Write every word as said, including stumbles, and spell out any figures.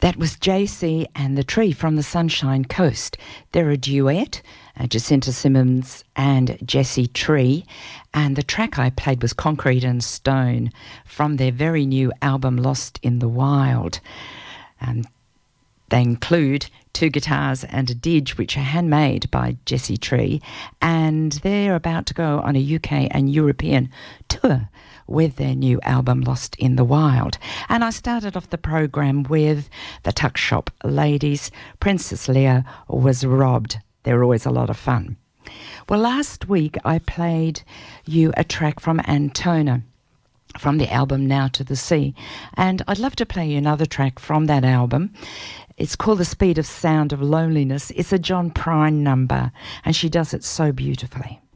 That was J C and the Tree from the Sunshine Coast. They're a duet, uh, Jacinta Simmons and Jessie Tree, and the track I played was Concrete and Stone from their very new album Lost in the Wild. Um, they include two guitars and a didge, which are handmade by Jessie Tree, and they're about to go on a U K and European tour with their new album Lost in the Wild. And I started off the program with the Tuck Shop Ladies. Princess Leia Was Robbed. They're always a lot of fun. Well, last week I played you a track from Antona from the album Now to the Sea, and I'd love to play you another track from that album. It's called The Speed of Sound of Loneliness. It's a John Prine number, and she does it so beautifully.